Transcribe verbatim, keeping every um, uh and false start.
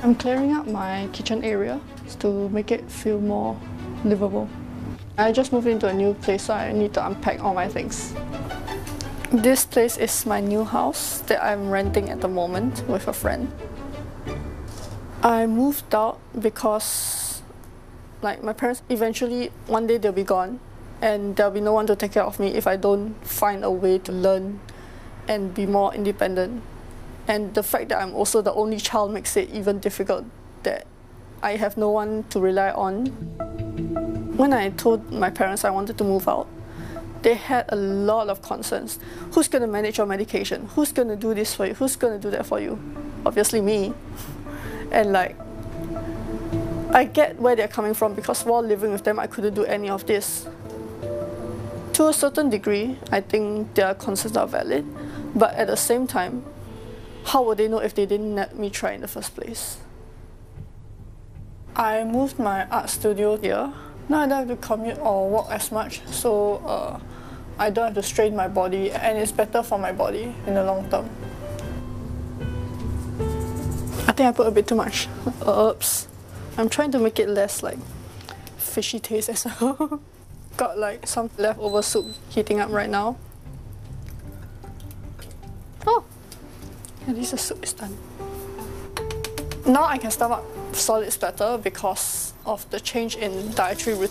I'm clearing up my kitchen area to make it feel more livable. I just moved into a new place, so I need to unpack all my things. This place is my new house that I'm renting at the moment with a friend. I moved out because like my parents eventually one day they'll be gone and there'll be no one to take care of me if I don't find a way to learn and be more independent. And the fact that I'm also the only child makes it even difficult that I have no one to rely on. When I told my parents I wanted to move out, they had a lot of concerns. Who's going to manage your medication? Who's going to do this for you? Who's going to do that for you? Obviously me. And like, I get where they're coming from because while living with them, I couldn't do any of this. To a certain degree, I think their concerns are valid, but at the same time, how would they know if they didn't let me try in the first place? I moved my art studio here. Now I don't have to commute or walk as much, so uh, I don't have to strain my body, and it's better for my body in the long term. I think I put a bit too much herbs. I'm trying to make it less like fishy taste as well. Got like some leftover soup heating up right now. Oh, at least the soup is done. Now I can stomach solids better because of the change in dietary routine.